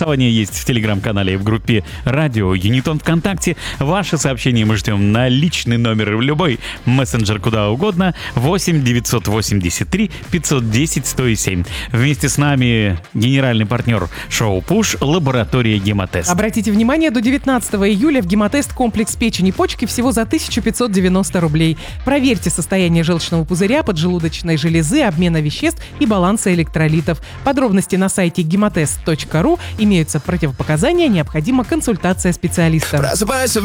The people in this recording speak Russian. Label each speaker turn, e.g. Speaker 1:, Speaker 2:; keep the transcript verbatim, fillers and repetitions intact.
Speaker 1: Голосование есть в телеграм-канале и в группе Радио Юнитон ВКонтакте. Ваши сообщения мы ждем на личный номер в любой мессенджер куда угодно. восемь девятьсот восемьдесят три пятьсот десять сто семь. Вместе с нами генеральный партнер шоу «Пуш» лаборатория «Гемотест».
Speaker 2: Обратите внимание, до девятнадцатого июля в «Гемотест» комплекс печени и почки всего за тысяча пятьсот девяносто рублей. Проверьте состояние желчного пузыря, поджелудочной железы, обмена веществ и баланса электролитов. Подробности на сайте гемотест точка ру. Имеются противопоказания, необходима консультация специалиста.